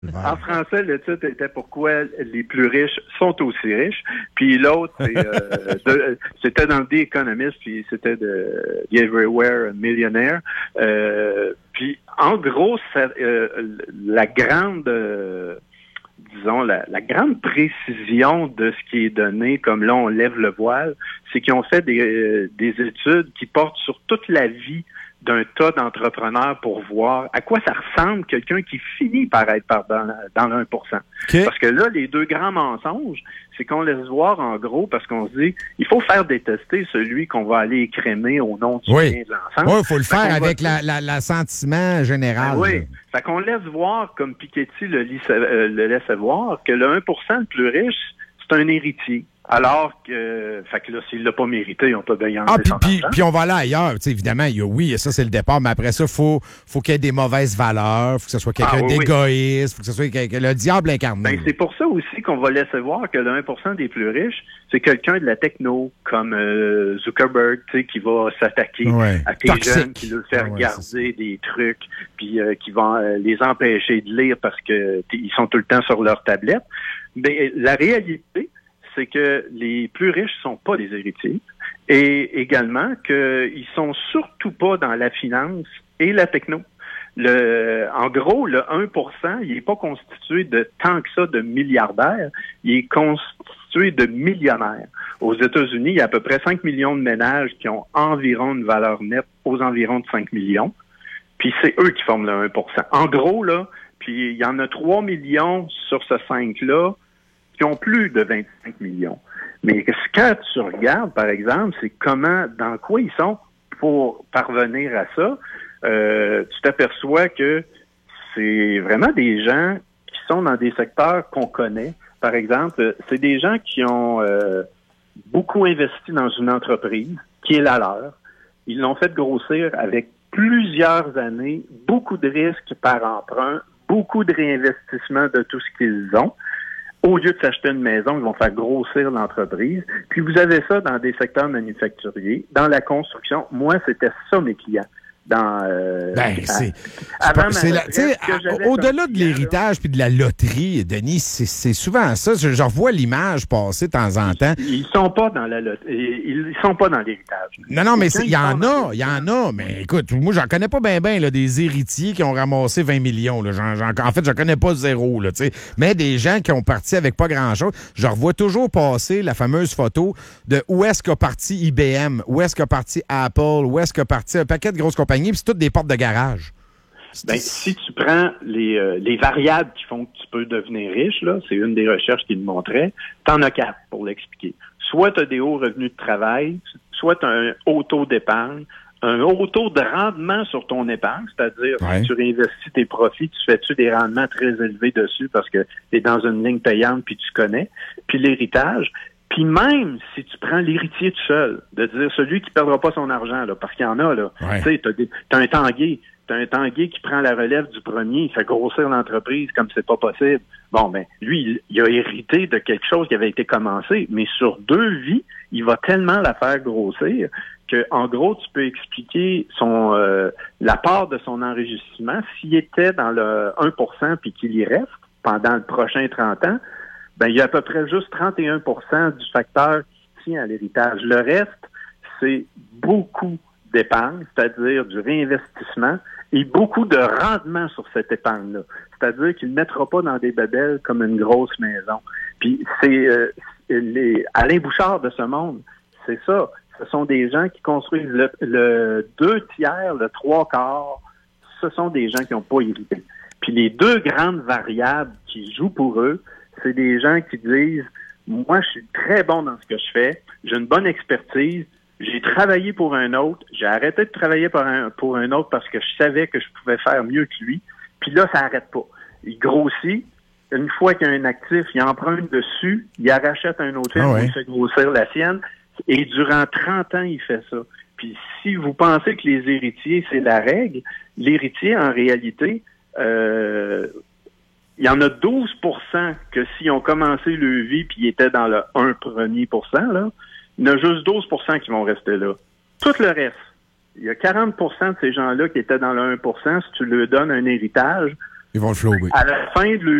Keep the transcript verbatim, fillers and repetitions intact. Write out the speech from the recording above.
En français, le titre était Pourquoi les plus riches sont aussi riches. Puis l'autre, c'est, euh, de, c'était dans The Economist, puis c'était de The Everywhere Millionaire. Euh, puis en gros, ça, euh, la grande, euh, disons, la, la grande précision de ce qui est donné, comme là on lève le voile, c'est qu'ils ont fait des, euh, des études qui portent sur toute la vie d'un tas d'entrepreneurs pour voir à quoi ça ressemble quelqu'un qui finit par être par dans, dans le un pour cent. Okay. Parce que là, les deux grands mensonges, c'est qu'on laisse voir en gros parce qu'on se dit, il faut faire détester celui qu'on va aller écrémer au nom du oui. bien de l'ensemble. Oui, il faut le faire avec va... la, la, la sentiment général. Ben oui. Fait qu'on laisse voir, comme Piketty le, lisse, euh, le laissait voir, que le un pour cent le plus riche, c'est un héritier. Alors que, fait que là, s'il l'a pas mérité, on peut bien y en Ah, puis, puis, puis on va aller ailleurs. Tu sais, évidemment, il y a, oui, ça, c'est le départ, mais après ça, il faut, faut qu'il y ait des mauvaises valeurs, il faut que ce soit quelqu'un ah, oui, d'égoïste, il faut que ce soit quelqu'un, le diable incarné. Ben, c'est pour ça aussi qu'on va laisser voir que le un pour cent des plus riches, c'est quelqu'un de la techno, comme euh, Zuckerberg, tu sais, qui va s'attaquer ouais. à des jeunes, qui veut faire ouais, garder des trucs, puis euh, qui va euh, les empêcher de lire parce que ils sont tout le temps sur leur tablette. Mais la réalité, c'est que les plus riches sont pas des héritiers et également qu'ils sont surtout pas dans la finance et la techno. Le, en gros, le un pour cent, il est pas constitué de tant que ça de milliardaires, il est constitué de millionnaires. Aux États-Unis, il y a à peu près cinq millions de ménages qui ont environ une valeur nette aux environs de cinq millions, puis c'est eux qui forment le un pour cent. En gros, là, puis il y en a trois millions sur ce cinq-là qui ont plus de vingt-cinq millions. Mais quand tu regardes, par exemple, c'est comment, dans quoi ils sont pour parvenir à ça, euh, tu t'aperçois que c'est vraiment des gens qui sont dans des secteurs qu'on connaît. Par exemple, c'est des gens qui ont euh, beaucoup investi dans une entreprise qui est la leur. Ils l'ont fait grossir avec plusieurs années, beaucoup de risques par emprunt, beaucoup de réinvestissement de tout ce qu'ils ont. Au lieu de s'acheter une maison, ils vont faire grossir l'entreprise. Puis vous avez ça dans des secteurs manufacturiers, dans la construction. Moi, c'était ça mes clients. Dans, euh, ben, c'est, avant c'est la, au-delà de l'héritage puis de la loterie, Denis, c'est, c'est souvent ça. Je, je revois l'image passer de temps en temps. Ils, ils sont pas dans la loterie. Ils sont pas dans l'héritage. Non, non, mais il y en a, il y en a. Mais écoute, moi, j'en connais pas bien, bien des héritiers qui ont ramassé vingt millions. Là. J'en, j'en, en fait, je connais pas zéro. Là, mais des gens qui ont parti avec pas grand-chose. Je revois toujours passer la fameuse photo de où est-ce qu'a parti I B M, où est-ce qu'a parti Apple, où est-ce qu'a parti un paquet de grosses compagnies. Puis c'est toutes des portes de garage. Ben, si tu prends les, euh, les variables qui font que tu peux devenir riche, là, c'est une des recherches qui le montrait, t'en as quatre pour l'expliquer. Soit tu as des hauts revenus de travail, soit tu as un haut taux d'épargne, un haut taux de rendement sur ton épargne, c'est-à-dire ouais. si tu réinvestis tes profits, tu fais-tu des rendements très élevés dessus parce que tu es dans une ligne payante puis tu connais, puis l'héritage. Puis même si tu prends l'héritier tout seul, de dire celui qui perdra pas son argent, là, parce qu'il y en a, là. Ouais. Tu sais, t'as, des, t'as un tanguay, t'as un tanguay qui prend la relève du premier, il fait grossir l'entreprise comme c'est pas possible. Bon, ben, lui, il, il a hérité de quelque chose qui avait été commencé, mais sur deux vies, il va tellement la faire grossir que, en gros, tu peux expliquer son euh, la part de son enrichissement s'il était dans le un pour cent puis qu'il y reste pendant le prochain trente ans. Ben, il y a à peu près juste trente et un pour cent du facteur qui tient à l'héritage. Le reste, c'est beaucoup d'épargne, c'est-à-dire du réinvestissement et beaucoup de rendement sur cette épargne-là. C'est-à-dire qu'il ne mettra pas dans des babelles comme une grosse maison. Puis c'est euh, les Alain Bouchard de ce monde, c'est ça. Ce sont des gens qui construisent le, le deux tiers, le trois quarts. Ce sont des gens qui n'ont pas hérité. Puis les deux grandes variables qui jouent pour eux, c'est des gens qui disent « Moi, je suis très bon dans ce que je fais, j'ai une bonne expertise, j'ai travaillé pour un autre, j'ai arrêté de travailler pour un, pour un autre parce que je savais que je pouvais faire mieux que lui, puis là, ça n'arrête pas. Il grossit, une fois qu'il y a un actif, il emprunte dessus, il rachète un autre firme, ah ouais. il fait grossir la sienne, et durant trente ans, il fait ça. Puis si vous pensez que les héritiers, c'est la règle, l'héritier, en réalité... Euh, il y en a douze pour cent que s'ils ont commencé leur vie puis ils étaient dans le un premier pour cent, là, il y en a juste douze pour cent qui vont rester là. Tout le reste, il y a quarante pour cent de ces gens-là qui étaient dans le un pour cent. Si tu leur donnes un héritage, Ils vont le flouber. À la fin de